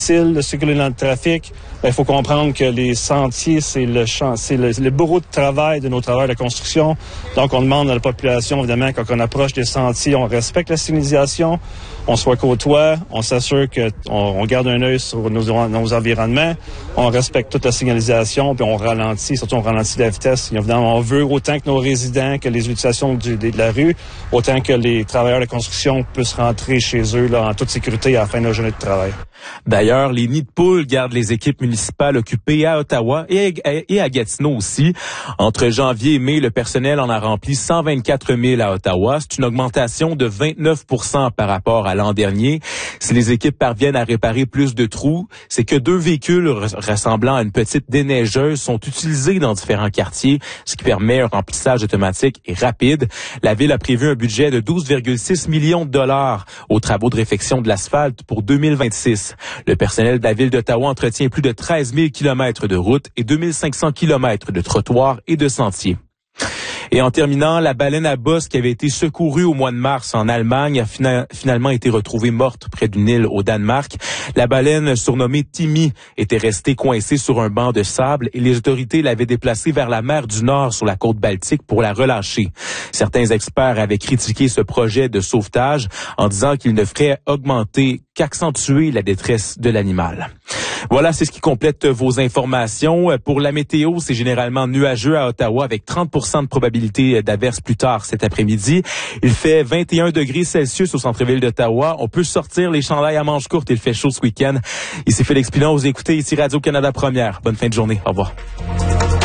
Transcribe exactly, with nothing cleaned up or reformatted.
de circuler dans le trafic, il ben, faut comprendre que les sentiers, c'est le champ, c'est le, le bourreau de travail de nos travailleurs de construction. Donc, on demande à la population, évidemment, quand on approche des sentiers, on respecte la signalisation, on soit côtoie, on s'assure qu'on on garde un œil sur nos, nos environnements, on respecte toute la signalisation, puis on ralentit, surtout on ralentit la vitesse. Évidemment, on veut autant que nos résidents, que les utilisations du, de, de la rue, autant que les travailleurs de construction puissent rentrer chez eux là, en toute sécurité à la fin de leur journée de travail. D'ailleurs, les nids de poules gardent les équipes municipales occupées à Ottawa et à, et à Gatineau aussi. Entre janvier et mai, le personnel en a rempli cent vingt-quatre mille à Ottawa. C'est une augmentation de vingt-neuf pour cent par rapport à l'an dernier. Si les équipes parviennent à réparer plus de trous, c'est que deux véhicules ressemblant à une petite déneigeuse sont utilisés dans différents quartiers, ce qui permet un remplissage automatique et rapide. La Ville a prévu un budget de douze virgule six millions de dollars aux travaux de réfection de l'asphalte pour deux mille vingt-six. Le personnel de la Ville d'Ottawa entretient plus de treize mille kilomètres de routes et deux mille cinq cents kilomètres de trottoirs et de sentiers. Et en terminant, la baleine à bosse qui avait été secourue au mois de mars en Allemagne a fina- finalement été retrouvée morte près d'une île au Danemark. La baleine, surnommée Timmy, était restée coincée sur un banc de sable et les autorités l'avaient déplacée vers la mer du Nord sur la côte Baltique pour la relâcher. Certains experts avaient critiqué ce projet de sauvetage en disant qu'il ne ferait augmenter qu'accentuer la détresse de l'animal. Voilà, c'est ce qui complète vos informations. Pour la météo, c'est généralement nuageux à Ottawa avec trente pour cent de probabilité d'averse plus tard cet après-midi. Il fait vingt et un degrés Celsius au centre-ville d'Ottawa. On peut sortir les chandails à manches courtes. Il fait chaud ce week-end. Ici Félix Pilon, vous écoutez ici Radio-Canada Première. Bonne fin de journée. Au revoir.